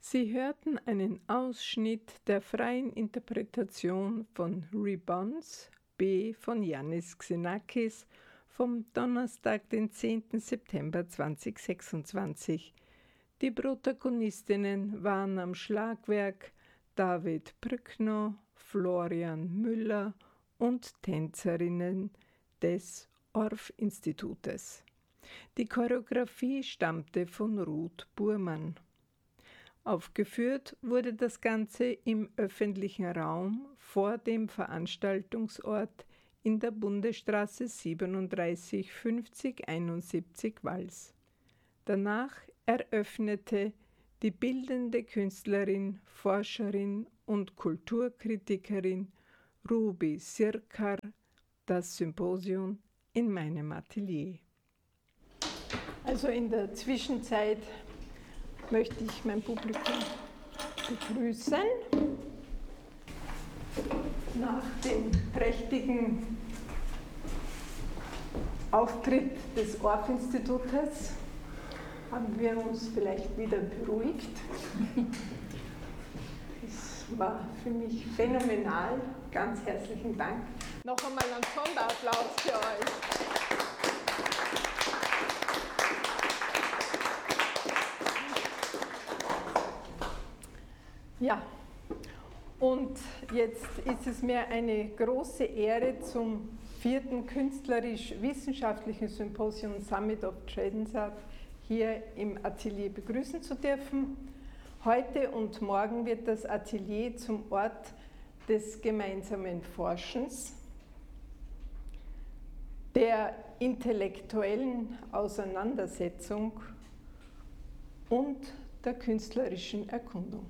Sie hörten einen Ausschnitt der freien Interpretation von Ribbons B von Yannis Xenakis vom Donnerstag, den 10. September 2026. Die Protagonistinnen waren am Schlagwerk David Brückner, Florian Müller und Tänzerinnen des Orff-Institutes. Die Choreografie stammte von Ruth Burmann. Aufgeführt wurde das Ganze im öffentlichen Raum vor dem Veranstaltungsort in der Bundesstraße 37 50 71 Vals. Danach eröffnete die bildende Künstlerin, Forscherin und Kulturkritikerin Ruby Sirkar das Symposium in meinem Atelier. Also in der Zwischenzeit möchte ich mein Publikum begrüßen. Nach dem prächtigen Auftritt des Orff-Institutes haben wir uns vielleicht wieder beruhigt. Es war für mich phänomenal. Ganz herzlichen Dank. Noch einmal einen Sonderapplaus für euch. Ja, und jetzt ist es mir eine große Ehre, zum 4. künstlerisch-wissenschaftlichen Symposium Summit of Transart hier im Atelier begrüßen zu dürfen. Heute und morgen wird das Atelier zum Ort des gemeinsamen Forschens, der intellektuellen Auseinandersetzung und der künstlerischen Erkundung.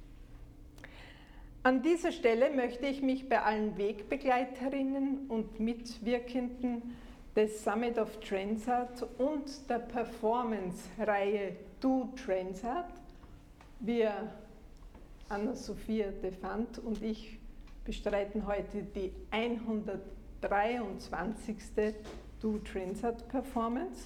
An dieser Stelle möchte ich mich bei allen Wegbegleiterinnen und Mitwirkenden des Summit of Transart und der Performance-Reihe Do Transart, wir, Anna-Sophia Defant und ich, bestreiten heute die 123. Do Transart Performance.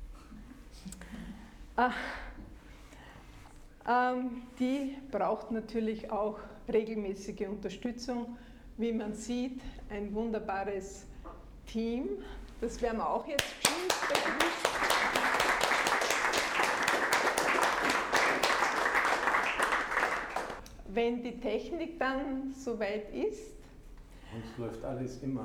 Die braucht natürlich auch regelmäßige Unterstützung. Wie man sieht, ein wunderbares Team. Das werden wir auch jetzt begrüßen. Wenn die Technik dann soweit ist, und es läuft alles immer,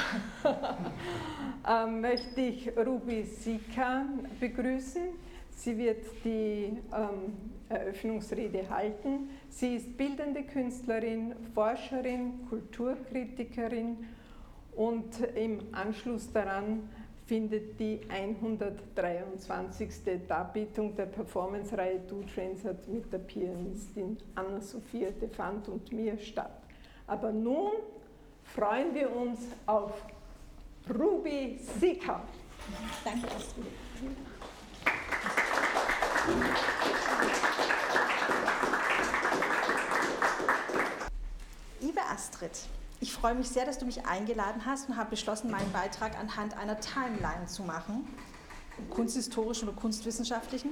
möchte ich Ruby Sirkar begrüßen. Sie wird die Eröffnungsrede halten. Sie ist bildende Künstlerin, Forscherin, Kulturkritikerin und im Anschluss daran findet die 123. Darbietung der Performance-Reihe Do Transart mit der Pianistin Anna-Sophia Defant und mir statt. Aber nun freuen wir uns auf Ruby Sirkar. Danke, Astrid. Liebe Astrid, ich freue mich sehr, dass du mich eingeladen hast und habe beschlossen, meinen Beitrag anhand einer Timeline zu machen, kunsthistorischen oder kunstwissenschaftlichen,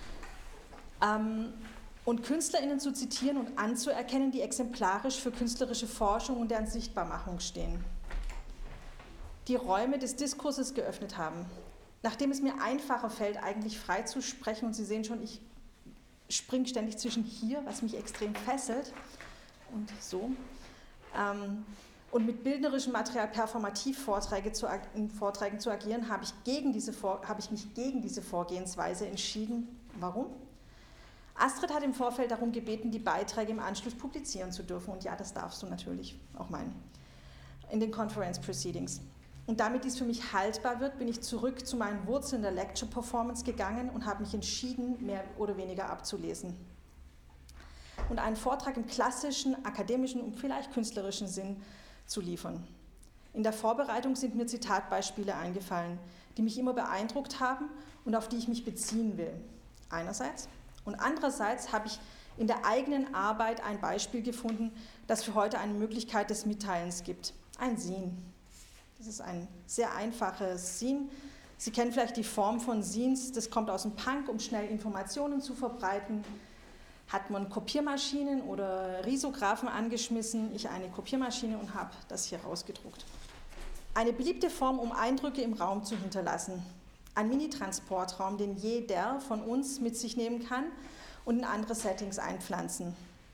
und KünstlerInnen zu zitieren und anzuerkennen, die exemplarisch für künstlerische Forschung und deren Sichtbarmachung stehen, die Räume des Diskurses geöffnet haben. Nachdem es mir einfacher fällt, eigentlich frei zu sprechen, und Sie sehen schon, ich springe ständig zwischen hier, was mich extrem fesselt, und so, und mit bildnerischem Material performativ in Vorträgen zu agieren, habe ich mich gegen diese Vorgehensweise entschieden. Warum? Astrid hat im Vorfeld darum gebeten, die Beiträge im Anschluss publizieren zu dürfen, und ja, das darfst du natürlich auch meinen, in den Conference Proceedings. Und damit dies für mich haltbar wird, bin ich zurück zu meinen Wurzeln der Lecture Performance gegangen und habe mich entschieden, mehr oder weniger abzulesen und einen Vortrag im klassischen, akademischen und vielleicht künstlerischen Sinn zu liefern. In der Vorbereitung sind mir Zitatbeispiele eingefallen, die mich immer beeindruckt haben und auf die ich mich beziehen will, einerseits. Und andererseits habe ich in der eigenen Arbeit ein Beispiel gefunden, das für heute eine Möglichkeit des Mitteilens gibt, ein Zine. Das ist ein sehr einfaches Zine. Sie kennen vielleicht die Form von Zines, das kommt aus dem Punk, um schnell Informationen zu verbreiten. hat man Kopiermaschinen oder Risographen angeschmissen. Ich eine Kopiermaschine und habe das hier rausgedruckt. Eine beliebte Form, um Eindrücke im Raum zu hinterlassen. Ein Mini-Transportraum, den jeder von uns mit sich nehmen kann und in andere Settings einpflanzen.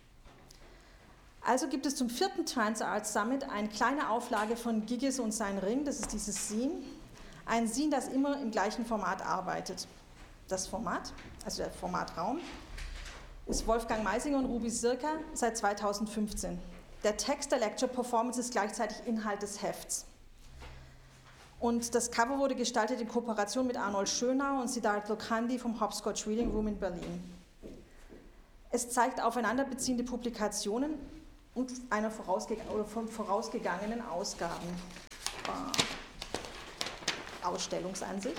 Also gibt es zum 4. Trans-Art Summit eine kleine Auflage von Giges und sein Ring, das ist dieses Zine. Ein Zine, das immer im gleichen Format arbeitet. Das Format, also der Formatraum, ist Wolfgang Meisinger und Ruby Sirka seit 2015. Der Text der Lecture Performance ist gleichzeitig Inhalt des Hefts. Und das Cover wurde gestaltet in Kooperation mit Arnold Schönau und Siddharth Lokhandi vom Hopscotch Reading Room in Berlin. Es zeigt aufeinanderbeziehende Publikationen und einer von vorausgegangenen Ausgaben. Ausstellungsansicht.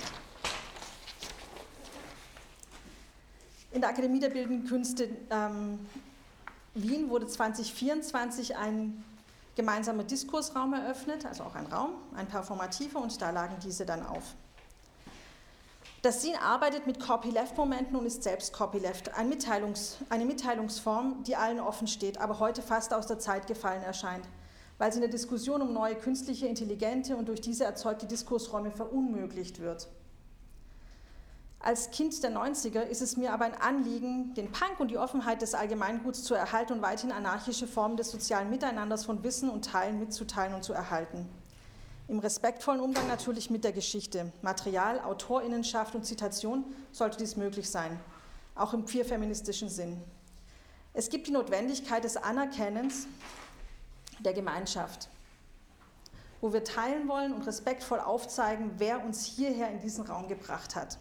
In der Akademie der Bildenden Künste Wien wurde 2024 ein gemeinsamer Diskursraum eröffnet, also auch ein Raum, ein performativer, und da lagen diese dann auf. Das Zine arbeitet mit Copyleft-Momenten und ist selbst Copyleft, eine Mitteilungsform, die allen offen steht, aber heute fast aus der Zeit gefallen erscheint, weil sie in der Diskussion um neue künstliche, intelligente und durch diese erzeugte Diskursräume verunmöglicht wird. Als Kind der 90er ist es mir aber ein Anliegen, den Punk und die Offenheit des Allgemeinguts zu erhalten und weiterhin anarchische Formen des sozialen Miteinanders von Wissen und Teilen mitzuteilen und zu erhalten. Im respektvollen Umgang natürlich mit der Geschichte. Material, AutorInnenschaft und Zitation sollte dies möglich sein, auch im queer-feministischen Sinn. Es gibt die Notwendigkeit des Anerkennens der Gemeinschaft, wo wir teilen wollen und respektvoll aufzeigen, wer uns hierher in diesen Raum gebracht hat.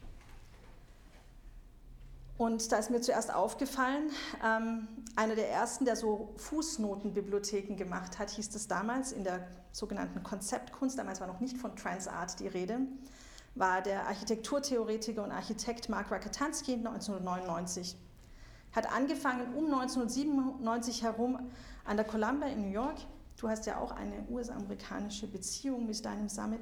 Und da ist mir zuerst aufgefallen, einer der ersten, der so Fußnotenbibliotheken gemacht hat, hieß das damals in der sogenannten Konzeptkunst, damals war noch nicht von Transart die Rede, war der Architekturtheoretiker und Architekt Mark Rakatanski 1999. Hat angefangen um 1997 herum an der Columbia in New York. Du hast ja auch eine US-amerikanische Beziehung mit deinem Summit.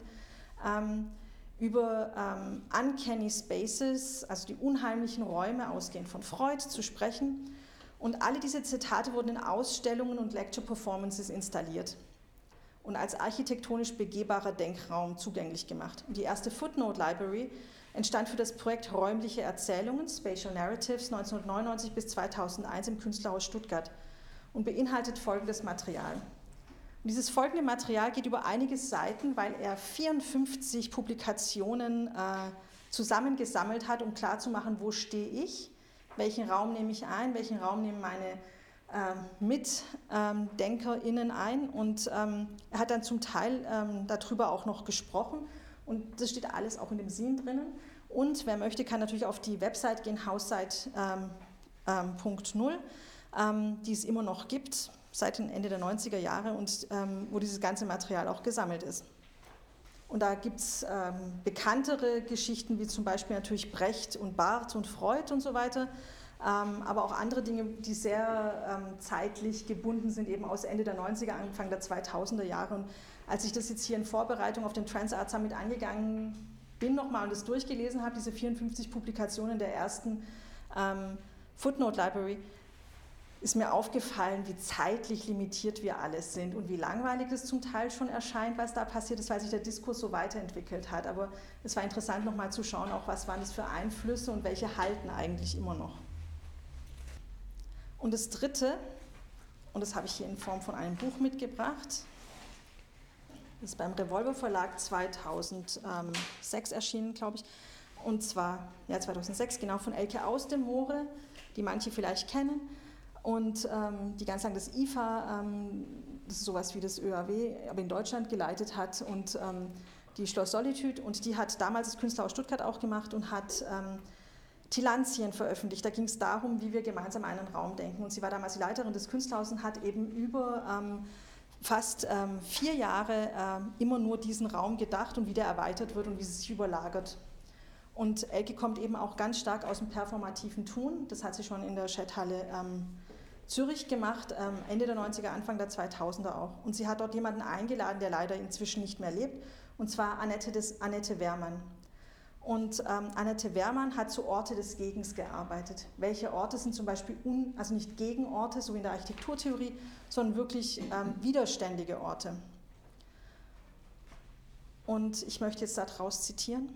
Über Uncanny Spaces, also die unheimlichen Räume, ausgehend von Freud, zu sprechen. Und alle diese Zitate wurden in Ausstellungen und Lecture-Performances installiert und als architektonisch begehbarer Denkraum zugänglich gemacht. Und die erste Footnote Library entstand für das Projekt Räumliche Erzählungen, Spatial Narratives, 1999 bis 2001 im Künstlerhaus Stuttgart und beinhaltet folgendes Material. Und dieses folgende Material geht über einige Seiten, weil er 54 Publikationen zusammengesammelt hat, um klarzumachen, wo stehe ich, welchen Raum nehme ich ein, welchen Raum nehmen meine MitdenkerInnen ein. Und er hat dann zum Teil darüber auch noch gesprochen. Und das steht alles auch in dem Zine drinnen. Und wer möchte, kann natürlich auf die Website gehen, Haussite.0, die es immer noch gibt, seit dem Ende der 90er Jahre und wo dieses ganze Material auch gesammelt ist. Und da gibt es bekanntere Geschichten, wie zum Beispiel natürlich Brecht und Barth und Freud und so weiter, aber auch andere Dinge, die sehr zeitlich gebunden sind, eben aus Ende der 90er, Anfang der 2000er Jahre. Und als ich das jetzt hier in Vorbereitung auf den Transart Summit angegangen bin nochmal und das durchgelesen habe, diese 54 Publikationen der ersten Footnote Library, ist mir aufgefallen, wie zeitlich limitiert wir alles sind und wie langweilig es zum Teil schon erscheint, was da passiert ist, weil sich der Diskurs so weiterentwickelt hat. Aber es war interessant, nochmal zu schauen, auch was waren das für Einflüsse und welche halten eigentlich immer noch. Und das Dritte, und das habe ich hier in Form von einem Buch mitgebracht, das ist beim Revolver Verlag 2006 erschienen, glaube ich, und zwar, ja 2006, genau, von Elke aus dem Moore, die manche vielleicht kennen. Und die ganz lange das IFA, das ist sowas wie das ÖAW, aber in Deutschland geleitet hat, und die Schloss Solitude, und die hat damals das Künstlerhaus Stuttgart auch gemacht und hat Tillandien veröffentlicht. Da ging es darum, wie wir gemeinsam einen Raum denken. Und sie war damals die Leiterin des Künstlerhauses und hat eben über fast 4 Jahre immer nur diesen Raum gedacht und wie der erweitert wird und wie es sich überlagert. Und Elke kommt eben auch ganz stark aus dem performativen Tun. Das hat sie schon in der Schetthalle Zürich gemacht, Ende der 90er, Anfang der 2000er auch. Und sie hat dort jemanden eingeladen, der leider inzwischen nicht mehr lebt, und zwar Annette Wehrmann. Und Annette Wehrmann hat zu Orte des Gegens gearbeitet. Welche Orte sind zum Beispiel also nicht Gegenorte, so wie in der Architekturtheorie, sondern wirklich widerständige Orte. Und ich möchte jetzt daraus zitieren.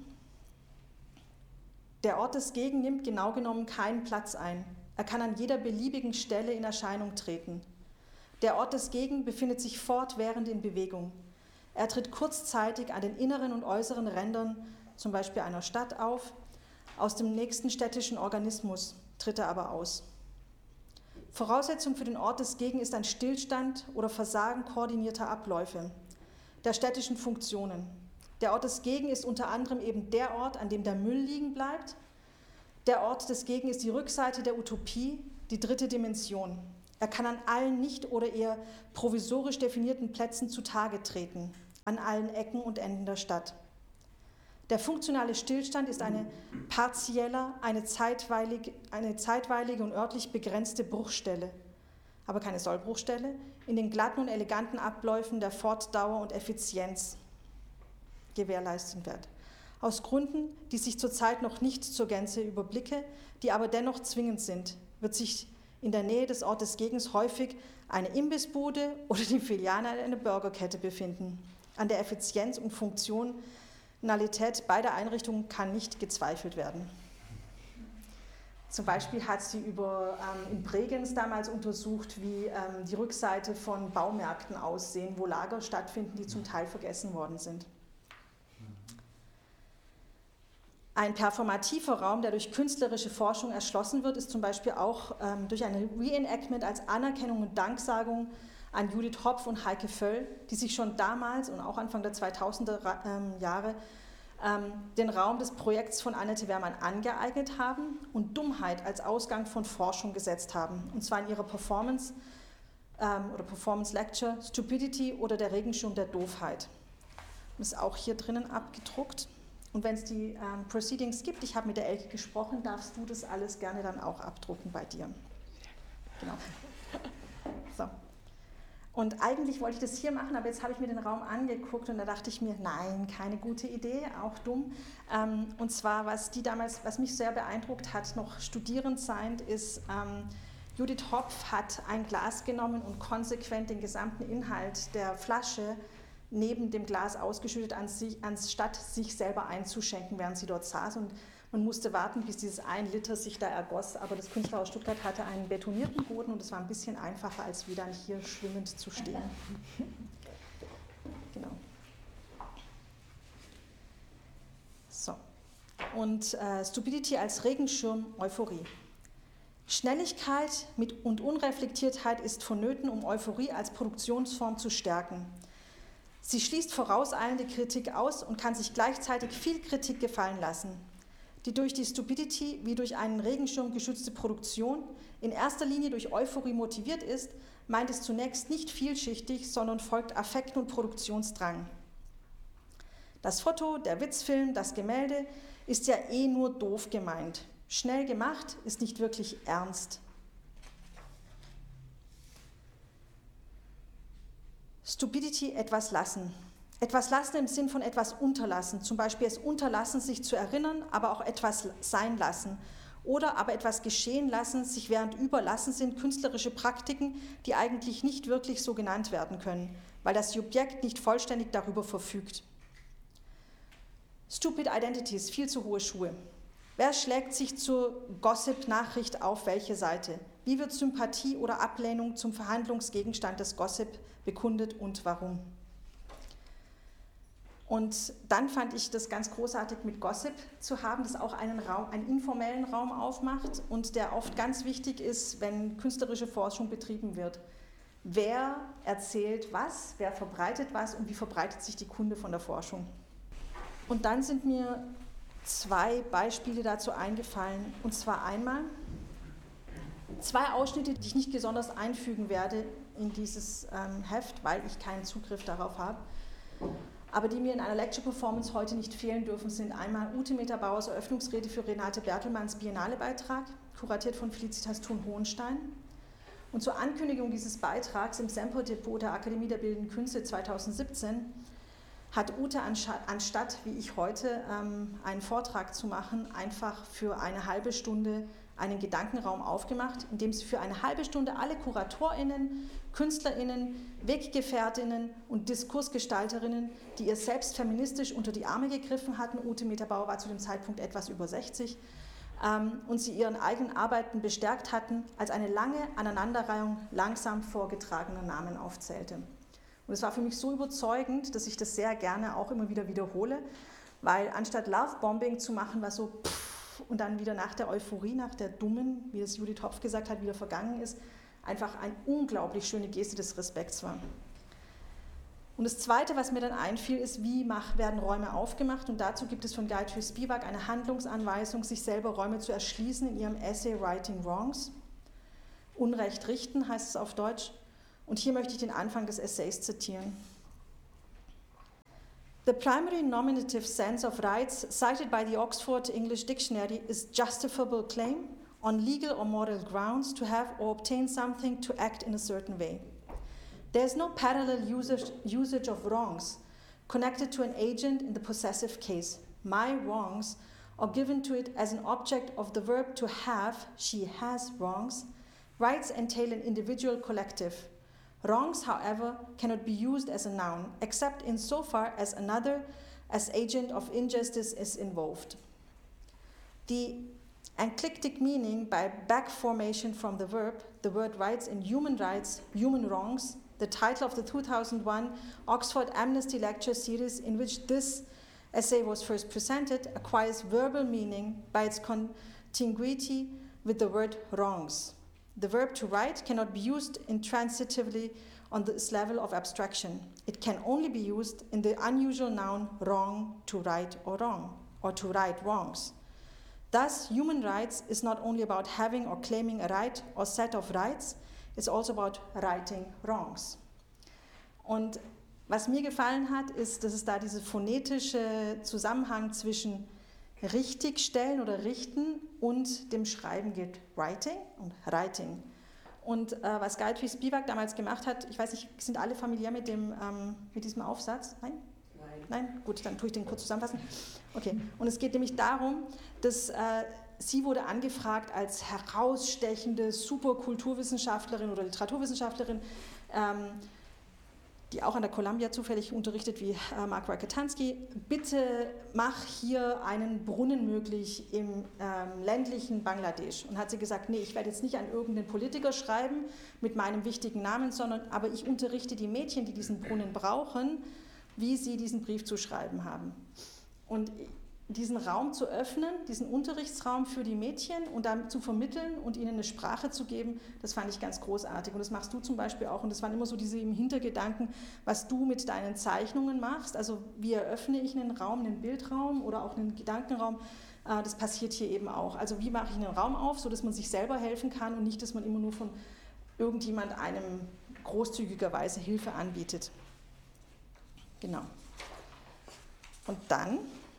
Der Ort des Gegen nimmt genau genommen keinen Platz ein. Er kann an jeder beliebigen Stelle in Erscheinung treten. Der Ort des Gegen befindet sich fortwährend in Bewegung. Er tritt kurzzeitig an den inneren und äußeren Rändern, zum Beispiel einer Stadt, auf. Aus dem nächsten städtischen Organismus tritt er aber aus. Voraussetzung für den Ort des Gegen ist ein Stillstand oder Versagen koordinierter Abläufe der städtischen Funktionen. Der Ort des Gegen ist unter anderem eben der Ort, an dem der Müll liegen bleibt. Der Ort des Gegen ist die Rückseite der Utopie, die dritte Dimension. Er kann an allen nicht oder eher provisorisch definierten Plätzen zutage treten, an allen Ecken und Enden der Stadt. Der funktionale Stillstand ist eine partielle, eine zeitweilige und örtlich begrenzte Bruchstelle, aber keine Sollbruchstelle, in den glatten und eleganten Abläufen der Fortdauer und Effizienz gewährleisten wird. Aus Gründen, die sich zurzeit noch nicht zur Gänze überblicke, die aber dennoch zwingend sind, wird sich in der Nähe des Ortes Gegens häufig eine Imbissbude oder die Filiale einer Burgerkette befinden. An der Effizienz und Funktionalität beider Einrichtungen kann nicht gezweifelt werden. Zum Beispiel hat sie in Bregenz damals untersucht, wie die Rückseite von Baumärkten aussehen, wo Lager stattfinden, die zum Teil vergessen worden sind. Ein performativer Raum, der durch künstlerische Forschung erschlossen wird, ist zum Beispiel auch durch ein Reenactment als Anerkennung und Danksagung an Judith Hopf und Heike Völl, die sich schon damals und auch Anfang der 2000er Jahre den Raum des Projekts von Annette Wehrmann angeeignet haben und Dummheit als Ausgang von Forschung gesetzt haben, und zwar in ihrer Performance oder Performance Lecture Stupidity oder der Regenschirm der Doofheit. Das ist auch hier drinnen abgedruckt. Und wenn es die Proceedings gibt, ich habe mit der Elke gesprochen, darfst du das alles gerne dann auch abdrucken bei dir. Genau. So. Und eigentlich wollte ich das hier machen, aber jetzt habe ich mir den Raum angeguckt und da dachte ich mir, nein, keine gute Idee, auch dumm. Und zwar, was mich sehr beeindruckt hat, noch studierend seiend, ist, Judith Hopf hat ein Glas genommen und konsequent den gesamten Inhalt der Flasche neben dem Glas ausgeschüttet, anstatt sich selber einzuschenken, während sie dort saß. Und man musste warten, bis dieses 1 Liter sich da ergoss. Aber das Künstlerhaus Stuttgart hatte einen betonierten Boden und es war ein bisschen einfacher, als wie dann hier schwimmend zu stehen. Genau. So. Und Stupidity als Regenschirm, Euphorie. Schnelligkeit und Unreflektiertheit ist vonnöten, um Euphorie als Produktionsform zu stärken. Sie schließt vorauseilende Kritik aus und kann sich gleichzeitig viel Kritik gefallen lassen. Die durch die Stupidity wie durch einen Regenschirm geschützte Produktion in erster Linie durch Euphorie motiviert ist, meint es zunächst nicht vielschichtig, sondern folgt Affekten und Produktionsdrang. Das Foto, der Witzfilm, das Gemälde ist ja nur doof gemeint. Schnell gemacht ist nicht wirklich ernst. Stupidity, etwas lassen. Etwas lassen im Sinn von etwas unterlassen, zum Beispiel es unterlassen, sich zu erinnern, aber auch etwas sein lassen. Oder aber etwas geschehen lassen, sich während überlassen sind künstlerische Praktiken, die eigentlich nicht wirklich so genannt werden können, weil das Subjekt nicht vollständig darüber verfügt. Stupid Identities, viel zu hohe Schuhe. Wer schlägt sich zur Gossip-Nachricht auf welche Seite? Wie wird Sympathie oder Ablehnung zum Verhandlungsgegenstand des Gossip bekundet und warum? Und dann fand ich das ganz großartig, mit Gossip zu haben, das auch einen informellen Raum aufmacht und der oft ganz wichtig ist, wenn künstlerische Forschung betrieben wird. Wer erzählt was, wer verbreitet was und wie verbreitet sich die Kunde von der Forschung? Und dann sind mir 2 Beispiele dazu eingefallen, und zwar einmal 2 Ausschnitte, die ich nicht besonders einfügen werde in dieses Heft, weil ich keinen Zugriff darauf habe, aber die mir in einer Lecture-Performance heute nicht fehlen dürfen, sind einmal Ute Meter-Bauers Eröffnungsrede für Renate Bertelmanns Biennale-Beitrag, kuratiert von Felicitas Thun-Hohenstein. Und zur Ankündigung dieses Beitrags im Semper-Depot der Akademie der Bildenden Künste 2017 hat Ute anstatt, wie ich heute, einen Vortrag zu machen, einfach für eine halbe Stunde einen Gedankenraum aufgemacht, in dem sie für eine halbe Stunde alle KuratorInnen, KünstlerInnen, Weggefährtinnen und Diskursgestalterinnen, die ihr selbst feministisch unter die Arme gegriffen hatten, Ute Meter-Bauer war zu dem Zeitpunkt etwas über 60, und sie ihren eigenen Arbeiten bestärkt hatten, als eine lange Aneinanderreihung langsam vorgetragener Namen aufzählte. Und es war für mich so überzeugend, dass ich das sehr gerne auch immer wieder wiederhole, weil anstatt Lovebombing zu machen, was so und dann wieder nach der Euphorie, nach der dummen, wie es Judith Hopf gesagt hat, wieder vergangen ist, einfach eine unglaublich schöne Geste des Respekts war. Und das Zweite, was mir dann einfiel, ist, wie werden Räume aufgemacht? Und dazu gibt es von Gayatri Spivak eine Handlungsanweisung, sich selber Räume zu erschließen in ihrem Essay Righting Wrongs. Unrecht richten heißt es auf Deutsch. Und hier möchte ich den Anfang des Essays zitieren. The primary nominative sense of rights cited by the Oxford English Dictionary is justifiable claim on legal or moral grounds to have or obtain something to act in a certain way. There is no parallel usage of wrongs connected to an agent in the possessive case. My wrongs are given to it as an object of the verb to have, she has wrongs. Rights entail an individual collective. Wrongs, however, cannot be used as a noun, except insofar as another, as agent of injustice, is involved. The enclitic meaning by back formation from the word rights in human rights, human wrongs, the title of the 2001 Oxford Amnesty Lecture Series in which this essay was first presented, acquires verbal meaning by its contiguity with the word wrongs. The verb to write cannot be used intransitively on this level of abstraction. It can only be used in the unusual noun wrong, to right or wrong, or to right wrongs. Thus, human rights is not only about having or claiming a right or set of rights, it's also about righting wrongs. Und was mir gefallen hat, ist, dass es da diese phonetische Zusammenhang zwischen richtigstellen oder richten und dem Schreiben gibt, writing und writing. Und was Gayatri Spivak damals gemacht hat, ich weiß nicht, sind alle familiär mit diesem Aufsatz? Nein? Nein? Gut, dann tue ich den kurz zusammenfassen. Okay, und es geht nämlich darum, dass sie wurde angefragt als herausstechende Superkulturwissenschaftlerin oder Literaturwissenschaftlerin, die auch an der Columbia zufällig unterrichtet wie Mark Rajkatansky, bitte mach hier einen Brunnen möglich im ländlichen Bangladesch. Und hat sie gesagt, nee, ich werde jetzt nicht an irgendeinen Politiker schreiben mit meinem wichtigen Namen, aber ich unterrichte die Mädchen, die diesen Brunnen brauchen, wie sie diesen Brief zu schreiben haben. Und diesen Raum zu öffnen, diesen Unterrichtsraum für die Mädchen und dann zu vermitteln und ihnen eine Sprache zu geben, das fand ich ganz großartig. Und das machst du zum Beispiel auch. Und das waren immer so diese im Hintergedanken, was du mit deinen Zeichnungen machst. Also wie eröffne ich einen Raum, einen Bildraum oder auch einen Gedankenraum. Das passiert hier eben auch. Also wie mache ich einen Raum auf, sodass man sich selber helfen kann und nicht, dass man immer nur von irgendjemand einem großzügigerweise Hilfe anbietet. Genau. Und dann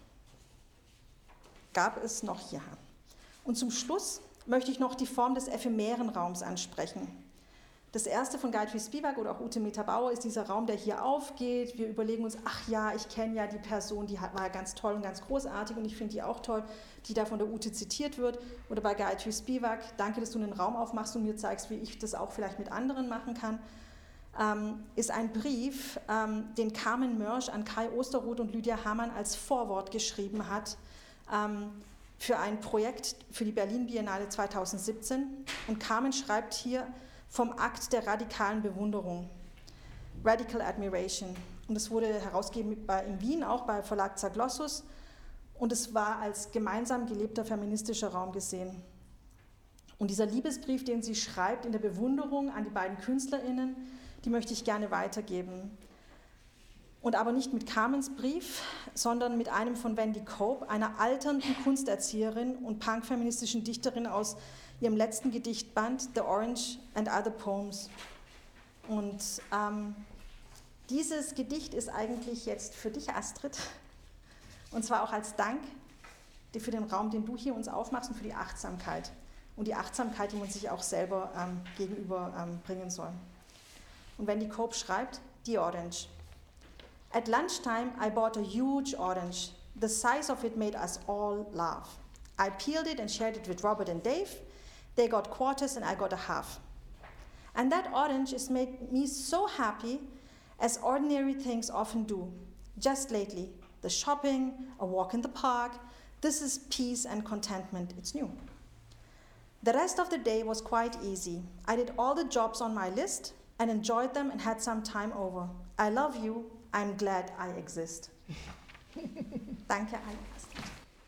gab es noch, ja. Und zum Schluss möchte ich noch die Form des ephemeren Raums ansprechen. Das erste von Gayatri Spivak oder auch Ute Meter-Bauer ist dieser Raum, der hier aufgeht. Wir überlegen uns, ach ja, ich kenne ja die Person, die war ganz toll und ganz großartig und ich finde die auch toll, die da von der Ute zitiert wird. Oder bei Gayatri Spivak, danke, dass du einen Raum aufmachst und mir zeigst, wie ich das auch vielleicht mit anderen machen kann. Ist ein Brief, den Carmen Mörsch an Kai Osterroth und Lydia Hamann als Vorwort geschrieben hat, für ein Projekt für die Berlin Biennale 2017. Und Carmen schreibt hier vom Akt der radikalen Bewunderung, Radical Admiration. Und es wurde herausgegeben in Wien, auch bei Verlag Zaglossus. Und es war als gemeinsam gelebter feministischer Raum gesehen. Und dieser Liebesbrief, den sie schreibt in der Bewunderung an die beiden KünstlerInnen, die möchte ich gerne weitergeben. Und aber nicht mit Carmens Brief, sondern mit einem von Wendy Cope, einer alternden Kunsterzieherin und punkfeministischen Dichterin aus ihrem letzten Gedichtband The Orange and Other Poems. Und dieses Gedicht ist eigentlich jetzt für dich, Astrid, und zwar auch als Dank für den Raum, den du hier uns aufmachst und für die Achtsamkeit. Und die Achtsamkeit, die man sich auch selber gegenüber bringen soll. Und Wendy Cope schreibt, The Orange. At lunchtime, I bought a huge orange. The size of it made us all laugh. I peeled it and shared it with Robert and Dave. They got quarters and I got a half. And that orange has made me so happy, as ordinary things often do. Just lately, the shopping, a walk in the park, this is peace and contentment. It's new. The rest of the day was quite easy. I did all the jobs on my list and enjoyed them and had some time over. I love you. I'm glad I exist. Danke, Alex.